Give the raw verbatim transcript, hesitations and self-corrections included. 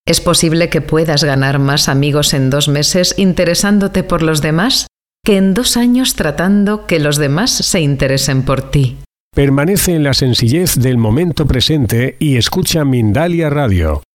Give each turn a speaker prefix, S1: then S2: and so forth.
S1: ¿Es posible que puedas ganar más amigos en dos meses interesándote por los demás que en dos años tratando que los demás se interesen por ti?
S2: Permanece en la sencillez del momento presente y escucha Mindalia Radio.